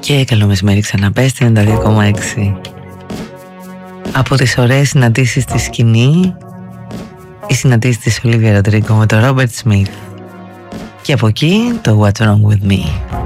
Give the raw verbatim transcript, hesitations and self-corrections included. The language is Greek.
Και καλό μεσημέρι ξανά, πες ενενήντα δύο κόμμα έξι. Από τις ωραίες συναντήσεις στη σκηνή, η συναντήση της Ολίβια Ροντρίγκο με τον Ρόμπερτ Σμιθ. Και από εκεί το What's Wrong With Me.